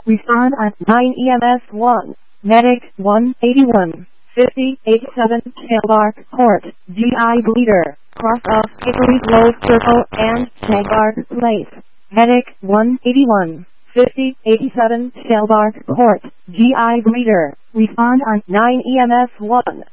Respond on 9 EMS 1. Medic 181. 5087 Tailbark Court. GI Bleeder. Cross off Hickory Grove Circle and Tailbark Place. Medic 181. 5087 Tailbark Court. GI Bleeder. Respond on 9 EMS 1.